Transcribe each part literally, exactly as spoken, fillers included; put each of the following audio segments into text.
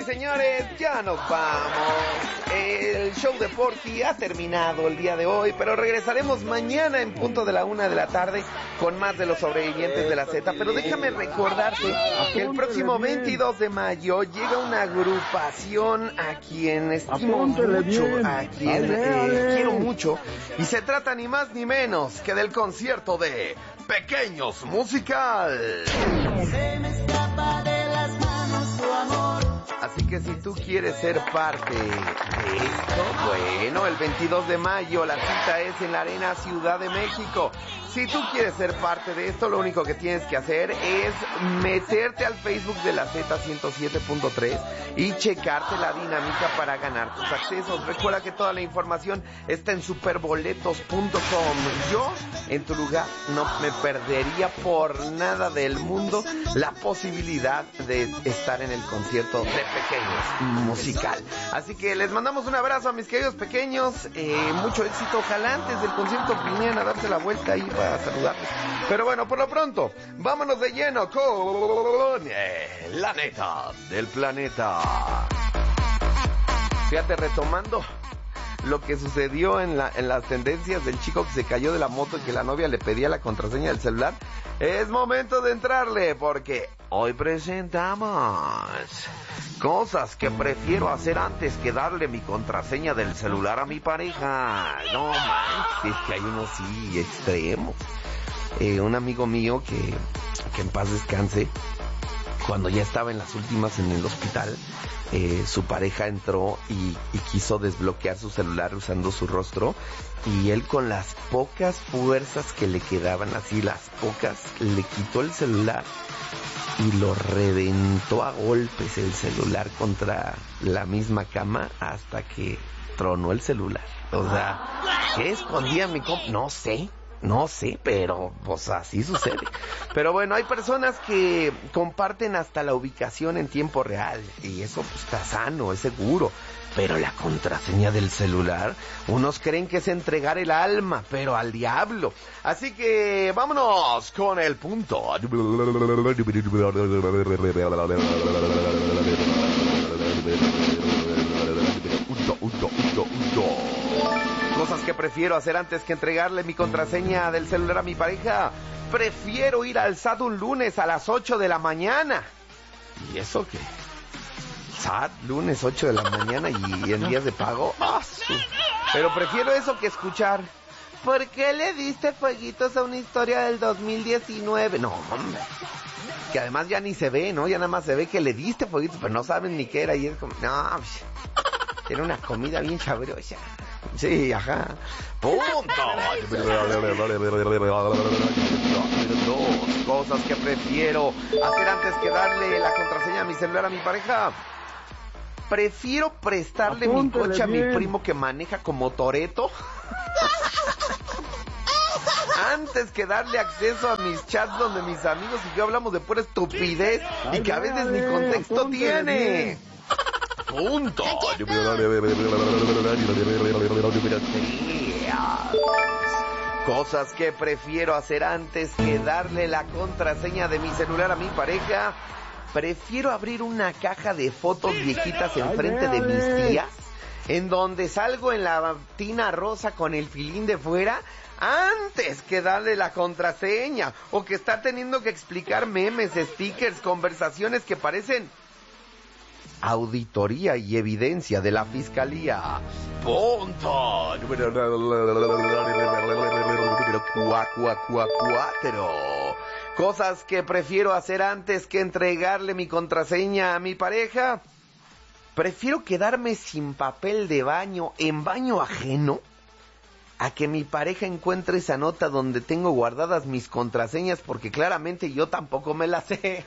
señores, ya nos vamos. El show de Porky ha terminado el día de hoy, pero regresaremos mañana en punto de la una de la tarde con más de los sobrevivientes de la Z. Pero déjame recordarte que el próximo veintidós de mayo llega una agrupación a quien estimo mucho, a quien eh, quiero mucho, y se trata ni más ni menos que del concierto de Pequeños Musical. Se me escapa de las manos tu amor. Así que si tú quieres ser parte de esto, bueno, el veintidós de mayo la cita es en la Arena Ciudad de México. Si tú quieres ser parte de esto, lo único que tienes que hacer es meterte al Facebook de la Z ciento siete punto tres y checarte la dinámica para ganar tus accesos. Recuerda que toda la información está en superboletos punto com. Yo, en tu lugar, no me perdería por nada del mundo la posibilidad de estar en el concierto de Pequeños Musical. Así que les mandamos un abrazo a mis queridos pequeños, eh, mucho éxito. Ojalá antes del concierto vinieran a darse la vuelta ahí para saludarles. Pero bueno, por lo pronto, vámonos de lleno con eh, la neta del planeta. Fíjate, retomando lo que sucedió en, la, en las tendencias del chico que se cayó de la moto y que la novia le pedía la contraseña del celular, es momento de entrarle, porque hoy presentamos cosas que prefiero hacer antes que darle mi contraseña del celular a mi pareja. No manches, es que hay unos sí extremos. Eh, un amigo mío que, que en paz descanse, cuando ya estaba en las últimas en el hospital, eh, su pareja entró y, y quiso desbloquear su celular usando su rostro, y él, con las pocas fuerzas que le quedaban, así las pocas, le quitó el celular y lo reventó a golpes el celular contra la misma cama hasta que tronó el celular. O sea, ¿qué escondía mi comp? No sé. No sé, pero pues así sucede. Pero bueno, hay personas que comparten hasta la ubicación en tiempo real, y eso pues está sano, es seguro. Pero la contraseña del celular, unos creen que es entregar el alma, pero al diablo. Así que vámonos con el punto. Cosas que prefiero hacer antes que entregarle mi contraseña del celular a mi pareja. Prefiero ir al S A T un lunes a las ocho de la mañana. ¿Y eso qué? S A T lunes ocho de la mañana y en días de pago. ¡Ah, sí! Pero prefiero eso que escuchar: ¿por qué le diste fueguitos a una historia del dos mil diecinueve? No, hombre. Que además ya ni se ve, ¿no? Ya nada más se ve que le diste fueguitos, pero no saben ni qué era. Y es como, no, era una comida bien sabrosa. Sí, ajá. Punto. Dos cosas que prefiero hacer antes que darle la contraseña a mi celular a mi pareja. Prefiero prestarle Apúntale mi coche bien. a mi primo que maneja como Toreto antes que darle acceso a mis chats donde mis amigos y yo hablamos de pura estupidez y que a veces ni contexto tiene. Punto. Cosas que prefiero hacer antes que darle la contraseña de mi celular a mi pareja. Prefiero abrir una caja de fotos viejitas enfrente de mis tías, en donde salgo en la tina rosa con el filín de fuera, antes que darle la contraseña, o que estar teniendo que explicar memes, stickers, conversaciones que parecen auditoría y evidencia de la fiscalía. Punto. Cuatro. Cosas que prefiero hacer antes que entregarle mi contraseña a mi pareja. Prefiero quedarme sin papel de baño en baño ajeno a que mi pareja encuentre esa nota donde tengo guardadas mis contraseñas, porque claramente yo tampoco me las sé.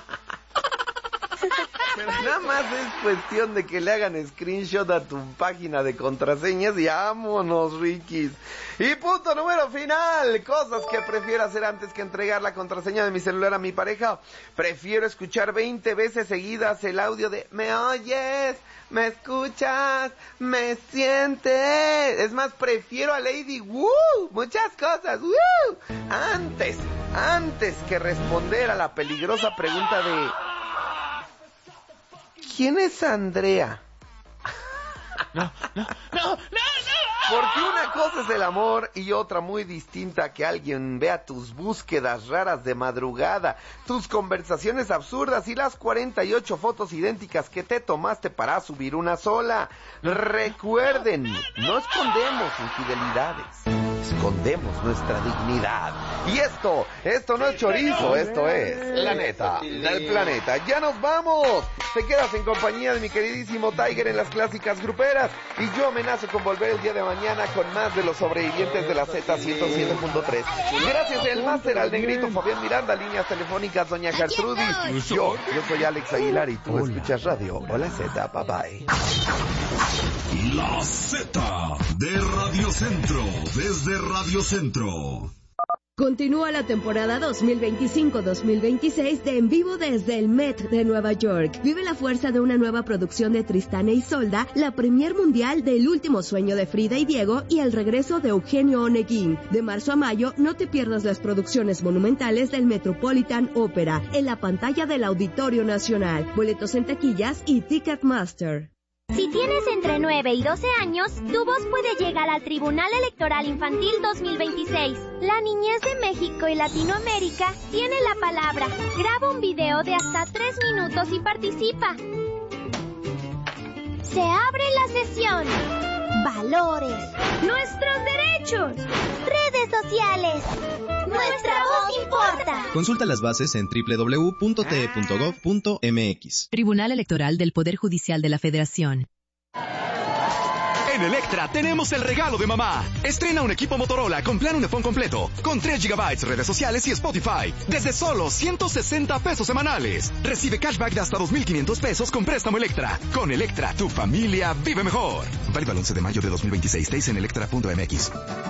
Pero nada más es cuestión de que le hagan screenshot a tu página de contraseñas y vámonos, Rikis. Y punto número final. Cosas que prefiero hacer antes que entregar la contraseña de mi celular a mi pareja. Prefiero escuchar veinte veces seguidas el audio de ¿me oyes? ¿Me escuchas? ¿Me sientes? Es más, prefiero a Lady Woo, muchas cosas, Woo, antes, antes que responder a la peligrosa pregunta de ¿quién es Andrea? No, no, no, no, no. Porque una cosa es el amor y otra muy distinta que alguien vea tus búsquedas raras de madrugada, tus conversaciones absurdas y las cuarenta y ocho fotos idénticas que te tomaste para subir una sola. Recuerden, no escondemos infidelidades, escondemos nuestra dignidad. Y esto, esto no es chorizo, esto es la neta del planeta. ¡Ya nos vamos! Te quedas en compañía de mi queridísimo Tiger en las clásicas gruperas y yo amenazo con volver el día de mañana con más de los sobrevivientes de la Z ciento siete punto tres. Gracias del máster al negrito Fabián Miranda, líneas telefónicas doña Gertrudis. Yo, yo soy Alex Aguilar y tú escuchas radio. Hola Z, bye bye. La Z de Radio Centro, desde Radio Centro. Continúa la temporada dos mil veinticinco dos mil veintiséis de En Vivo desde el Met de Nueva York. Vive la fuerza de una nueva producción de Tristán e Isolda, la premier mundial de El último sueño de Frida y Diego y el regreso de Eugenio Oneguín. De marzo a mayo, no te pierdas las producciones monumentales del Metropolitan Opera en la pantalla del Auditorio Nacional. Boletos en taquillas y Ticketmaster. Si tienes entre nueve y doce años, tu voz puede llegar al Tribunal Electoral Infantil dos mil veintiséis. La niñez de México y Latinoamérica tiene la palabra. Graba un video de hasta tres minutos y participa. Se abre la sesión. Valores. Nuestros derechos. Redes sociales. Nuestra voz importa. Consulta las bases en doble u doble u doble u punto t e punto gov punto m x. Tribunal Electoral del Poder Judicial de la Federación. En Electra tenemos el regalo de mamá. Estrena un equipo Motorola con plan Unifón completo, con tres gigabytes, redes sociales y Spotify, desde solo ciento sesenta pesos semanales. Recibe cashback de hasta dos mil quinientos pesos con préstamo Electra. Con Electra, tu familia vive mejor. Válido al once de mayo de dos mil veintiséis. Deis en electra punto m x.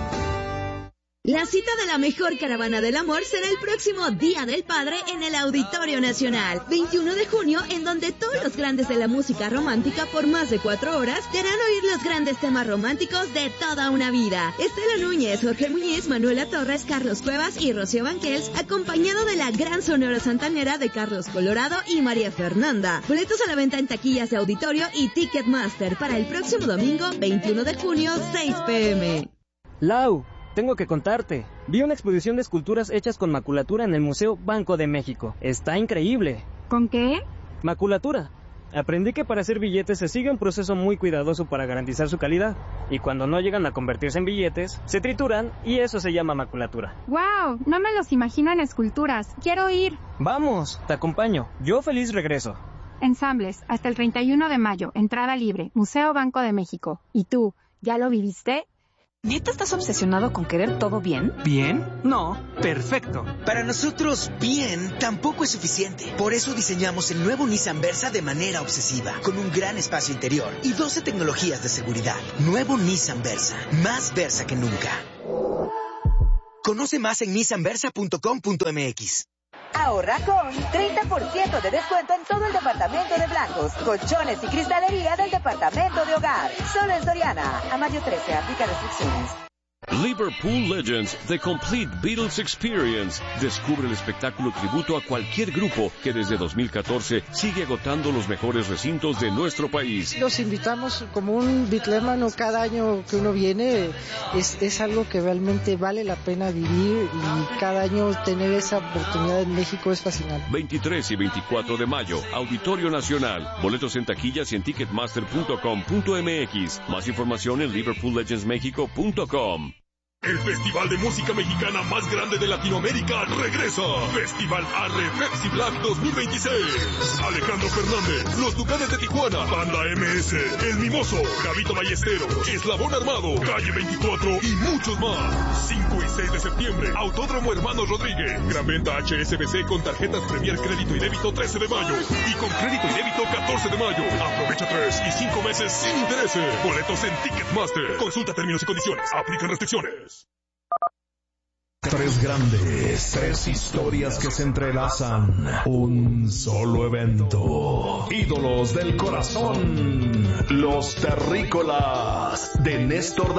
La cita de la mejor caravana del amor será el próximo Día del Padre en el Auditorio Nacional, veintiuno de junio, en donde todos los grandes de la música romántica por más de cuatro horas te harán oír los grandes temas románticos de toda una vida. Estela Núñez, Jorge Muñiz, Manuela Torres, Carlos Cuevas y Rocío Banquels, acompañado de la gran sonora santanera de Carlos Colorado y María Fernanda. Boletos a la venta en taquillas de Auditorio y Ticketmaster para el próximo domingo, veintiuno de junio, seis pe eme. Lau, tengo que contarte. Vi una exposición de esculturas hechas con maculatura en el Museo Banco de México. Está increíble. ¿Con qué? Maculatura. Aprendí que para hacer billetes se sigue un proceso muy cuidadoso para garantizar su calidad. Y cuando no llegan a convertirse en billetes, se trituran y eso se llama maculatura. ¡Wow! No me los imagino en esculturas. Quiero ir. Vamos, te acompaño. Yo feliz regreso. Ensambles, hasta el treinta y uno de mayo. Entrada libre. Museo Banco de México. ¿Y tú, ya lo viviste? ¿Neta estás obsesionado con querer todo bien? ¿Bien? No, perfecto. Para nosotros, bien tampoco es suficiente. Por eso diseñamos el nuevo Nissan Versa de manera obsesiva, con un gran espacio interior y doce tecnologías de seguridad. Nuevo Nissan Versa, más Versa que nunca. Conoce más en nissan versa punto com punto m x. Ahorra con treinta por ciento de descuento en todo el departamento de blancos, colchones y cristalería del departamento de hogar. Solo en Soriana. A mayo trece, aplica restricciones. Liverpool Legends, The Complete Beatles Experience. Descubre el espectáculo tributo a cualquier grupo que desde dos mil catorce sigue agotando los mejores recintos de nuestro país. Los invitamos como un bitlémano cada año que uno viene. Es, es algo que realmente vale la pena vivir y cada año tener esa oportunidad en México es fascinante. veintitrés y veinticuatro de mayo, Auditorio Nacional. Boletos en taquillas y en ticketmaster punto com punto m x. Más información en liverpool legends mexico punto com. El festival de música mexicana más grande de Latinoamérica regresa. Festival Arre Pepsi Black dos mil veintiséis. Alejandro Fernández, Los Tucanes de Tijuana, Banda eme ese, El Mimoso, Gabito Ballesteros, Eslabón Armado, Calle veinticuatro y muchos más. cinco y seis de septiembre, Autódromo Hermanos Rodríguez. Gran venta hache ese be ce con tarjetas Premier Crédito y Débito trece de mayo. Y con Crédito y Débito catorce de mayo. Aprovecha tres y cinco meses sin intereses. Boletos en Ticketmaster. Consulta términos y condiciones. Aplican restricciones. Tres grandes, tres historias que se entrelazan. Un solo evento. Ídolos del corazón. Los Terrícolas de Néstor